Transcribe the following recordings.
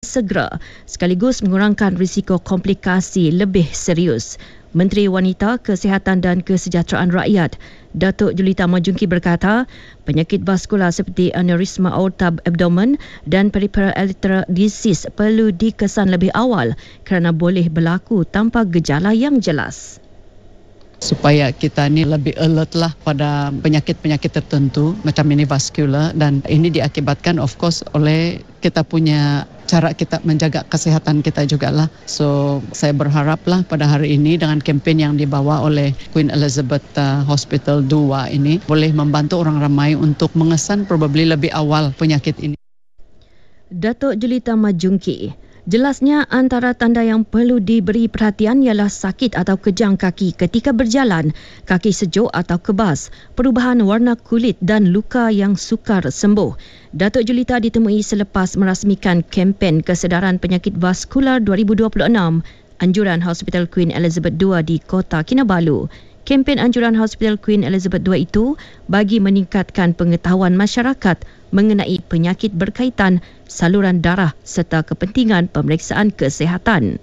segera sekaligus mengurangkan risiko komplikasi lebih serius. Menteri Wanita, Kesihatan dan Kesejahteraan Rakyat, Datuk Julita Majungki berkata, penyakit vaskular seperti aneurisma aorta abdomen dan peripheral arterial disease perlu dikesan lebih awal kerana boleh berlaku tanpa gejala yang jelas. Supaya kita ni lebih alert lah pada penyakit-penyakit tertentu macam ini vascular, dan ini diakibatkan of course oleh kita punya cara kita menjaga kesihatan kita jugalah. So saya berharaplah pada hari ini dengan kempen yang dibawa oleh Queen Elizabeth Hospital 2 ini boleh membantu orang ramai untuk mengesan probably lebih awal penyakit ini. Datuk Julita Majungki, jelasnya antara tanda yang perlu diberi perhatian ialah sakit atau kejang kaki ketika berjalan, kaki sejuk atau kebas, perubahan warna kulit dan luka yang sukar sembuh. Datuk Julita ditemui selepas merasmikan kempen kesedaran penyakit vaskular 2026 anjuran Hospital Queen Elizabeth II di Kota Kinabalu. Kempen anjuran Hospital Queen Elizabeth II itu bagi meningkatkan pengetahuan masyarakat mengenai penyakit berkaitan saluran darah serta kepentingan pemeriksaan kesihatan.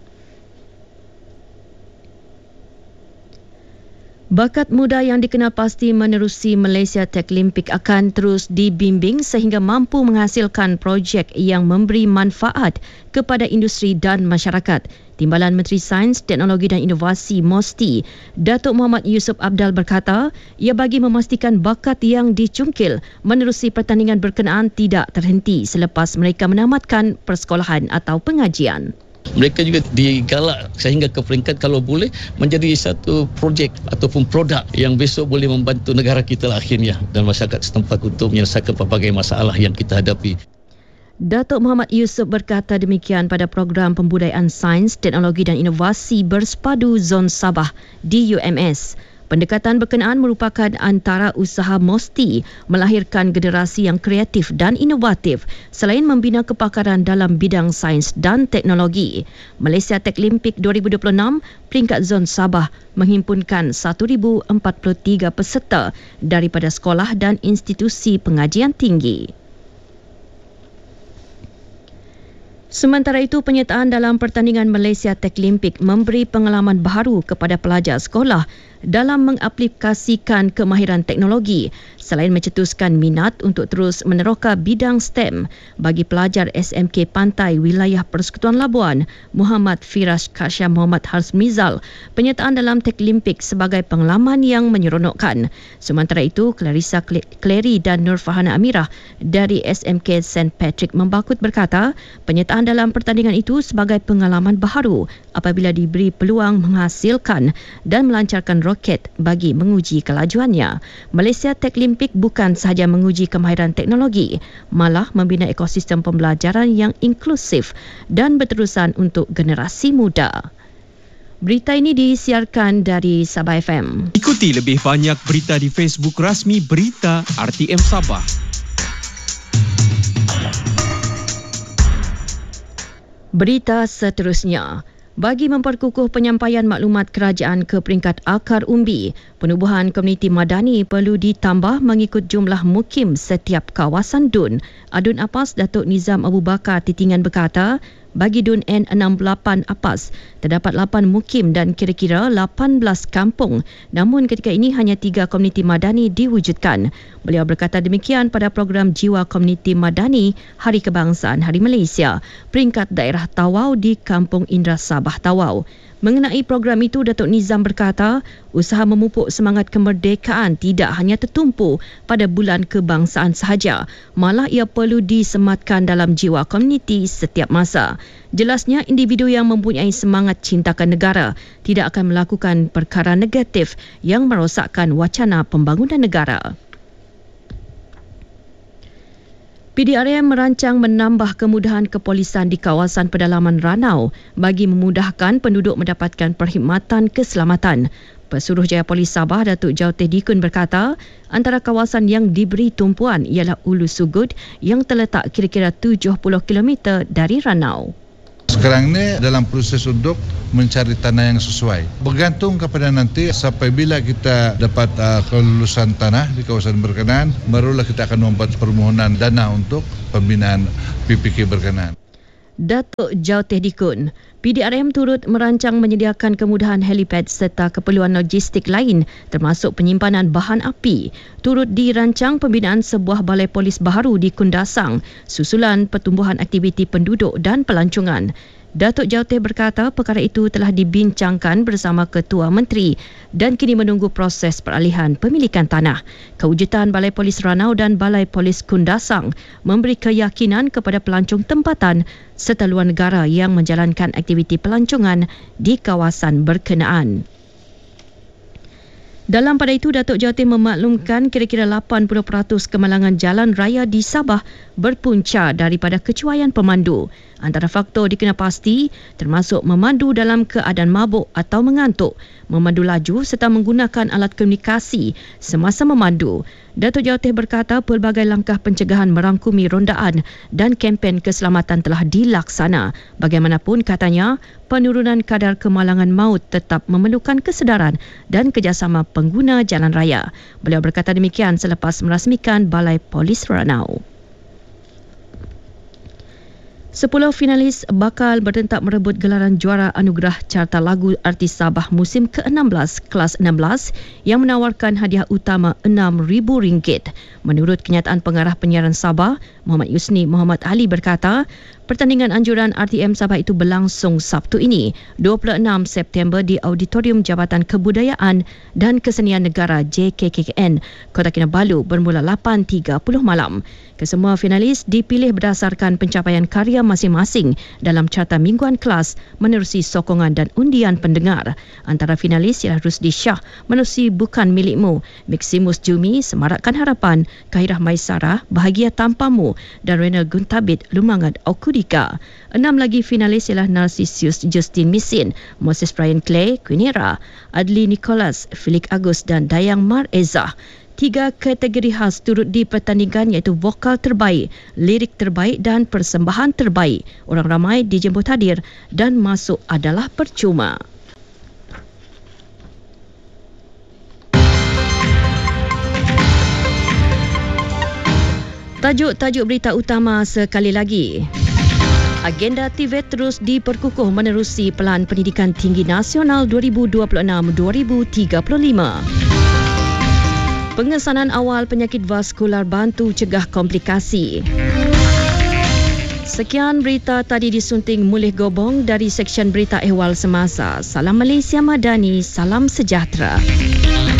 Bakat muda yang dikenal pasti menerusi Malaysia Techlimpik akan terus dibimbing sehingga mampu menghasilkan projek yang memberi manfaat kepada industri dan masyarakat. Timbalan Menteri Sains, Teknologi dan Inovasi MOSTI, Datuk Muhammad Yusof Abdal berkata, ia bagi memastikan bakat yang dicungkil menerusi pertandingan berkenaan tidak terhenti selepas mereka menamatkan persekolahan atau pengajian. Mereka juga digalak sehingga ke peringkat kalau boleh menjadi satu projek ataupun produk yang besok boleh membantu negara kita lah akhirnya dan masyarakat setempat untuk menyelesaikan pelbagai masalah yang kita hadapi. Datuk Muhammad Yusof berkata demikian pada program pembudayaan sains, teknologi dan inovasi bersepadu Zon Sabah di UMS. Pendekatan berkenaan merupakan antara usaha MOSTI melahirkan generasi yang kreatif dan inovatif selain membina kepakaran dalam bidang sains dan teknologi. Malaysia Techlimpik 2026 peringkat Zon Sabah menghimpunkan 1,043 peserta daripada sekolah dan institusi pengajian tinggi. Sementara itu, penyertaan dalam pertandingan Malaysia Techlimpik memberi pengalaman baharu kepada pelajar sekolah dalam mengaplikasikan kemahiran teknologi selain mencetuskan minat untuk terus meneroka bidang STEM bagi pelajar SMK Pantai Wilayah Persekutuan Labuan, Muhammad Firas Kasya Muhammad Harsmizal, penyertaan dalam Techlimpik sebagai pengalaman yang menyeronokkan. Sementara itu, Clarissa Clary dan Nur Farhana Amirah dari SMK St. Patrick Membakut berkata, penyertaan dalam pertandingan itu sebagai pengalaman baharu apabila diberi peluang menghasilkan dan melancarkan roket bagi menguji kelajuannya. Malaysia Techlimpik bukan sahaja menguji kemahiran teknologi, malah membina ekosistem pembelajaran yang inklusif dan berterusan untuk generasi muda. Berita ini disiarkan dari Sabah FM. Ikuti lebih banyak berita di Facebook rasmi Berita RTM Sabah. Berita seterusnya. Bagi memperkukuh penyampaian maklumat kerajaan ke peringkat akar umbi, penubuhan komuniti madani perlu ditambah mengikut jumlah mukim setiap kawasan DUN. Adun Apas Datuk Nizam Abu Bakar Titingan berkata, bagi DUN N68 Apas, terdapat 8 mukim dan kira-kira 18 kampung. Namun ketika ini hanya 3 komuniti madani diwujudkan. Beliau berkata demikian pada program Jiwa Komuniti Madani Hari Kebangsaan Hari Malaysia, peringkat daerah Tawau di Kampung Indra Sabah Tawau. Mengenai program itu, Datuk Nizam berkata, usaha memupuk semangat kemerdekaan tidak hanya tertumpu pada bulan kebangsaan sahaja, malah ia perlu disematkan dalam jiwa komuniti setiap masa. Jelasnya, individu yang mempunyai semangat cintakan negara tidak akan melakukan perkara negatif yang merosakkan wacana pembangunan negara. PDRM merancang menambah kemudahan kepolisan di kawasan pedalaman Ranau bagi memudahkan penduduk mendapatkan perkhidmatan keselamatan. Pesuruhjaya Polis Sabah Datuk Jauteh Dikun berkata, antara kawasan yang diberi tumpuan ialah Ulu Sugut yang terletak kira-kira 70 km dari Ranau. Sekarang ni dalam proses untuk mencari tanah yang sesuai. Bergantung kepada nanti sampai bila kita dapat kelulusan tanah di kawasan berkenaan, barulah kita akan membuat permohonan dana untuk pembinaan PPK berkenaan. Datuk Jauteh Dikun, PDRM turut merancang menyediakan kemudahan helipad serta keperluan logistik lain termasuk penyimpanan bahan api. Turut dirancang pembinaan sebuah balai polis baharu di Kundasang susulan pertumbuhan aktiviti penduduk dan pelancongan. Datuk Jauteh berkata perkara itu telah dibincangkan bersama Ketua Menteri dan kini menunggu proses peralihan pemilikan tanah. Kewujudan Balai Polis Ranau dan Balai Polis Kundasang memberi keyakinan kepada pelancong tempatan serta luar negara yang menjalankan aktiviti pelancongan di kawasan berkenaan. Dalam pada itu, Datuk Jauteh memaklumkan kira-kira 80% kemalangan jalan raya di Sabah berpunca daripada kecuaian pemandu. Antara faktor dikenal pasti termasuk memandu dalam keadaan mabuk atau mengantuk, memandu laju serta menggunakan alat komunikasi semasa memandu. Datuk Jauteh berkata pelbagai langkah pencegahan merangkumi rondaan dan kempen keselamatan telah dilaksana. Bagaimanapun katanya, penurunan kadar kemalangan maut tetap memerlukan kesedaran dan kerjasama pengguna jalan raya. Beliau berkata demikian selepas merasmikan Balai Polis Ranau. 10 finalis bakal bertentang merebut gelaran juara anugerah Carta Lagu Artis Sabah musim ke-16 kelas 16 yang menawarkan hadiah utama RM6,000. Menurut kenyataan pengarah penyiaran Sabah, Muhammad Yusni Muhammad Ali berkata, pertandingan anjuran RTM Sabah itu berlangsung Sabtu ini, 26 September di Auditorium Jabatan Kebudayaan dan Kesenian Negara JKKN, Kota Kinabalu bermula 8.30 malam. Kesemua finalis dipilih berdasarkan pencapaian karya masing-masing dalam carta mingguan kelas menerusi sokongan dan undian pendengar. Antara finalis ialah Rusdi Shah menerusi Bukan Milikmu, Maximus Jumi, Semarakkan Harapan, Kahirah Maisarah, Bahagia Tanpamu dan Renal Guntabit, Lumangat Okudika. 6 lagi finalis ialah Narcisius Justin Misin, Moses Brian Clay, Quinera, Adli Nicholas, Felix Agus dan Dayang Mar Ezah. 3 kategori khas turut dipertandingkan iaitu vokal terbaik, lirik terbaik dan persembahan terbaik. Orang ramai dijemput hadir dan masuk adalah percuma. Tajuk-tajuk berita utama sekali lagi. Agenda TVET terus diperkukuh menerusi Pelan Pendidikan Tinggi Nasional 2026-2035. Pengesanan awal penyakit vaskular bantu cegah komplikasi. Sekian berita tadi disunting Mulih Gobong dari Seksyen Berita Ehwal Semasa. Salam Malaysia Madani, salam sejahtera.